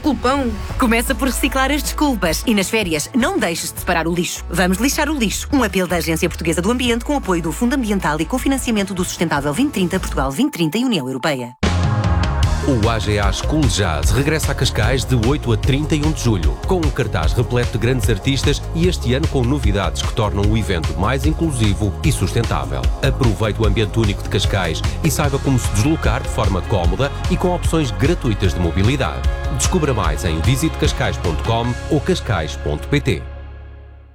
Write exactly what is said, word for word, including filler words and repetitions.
desculpão. Começa por reciclar as desculpas e nas férias não deixes de separar o lixo. Vamos lixar o lixo. Um apelo da Agência Portuguesa do Ambiente com apoio do Fundo Ambiental e cofinanciamento do Sustentável vinte trinta, Portugal vinte trinta e União Europeia. O A G A School Jazz regressa a Cascais de oito a trinta e um de julho, com um cartaz repleto de grandes artistas e este ano com novidades que tornam o evento mais inclusivo e sustentável. Aproveite o ambiente único de Cascais e saiba como se deslocar de forma cómoda e com opções gratuitas de mobilidade. Descubra mais em visite cascais ponto com ou cascais ponto pt.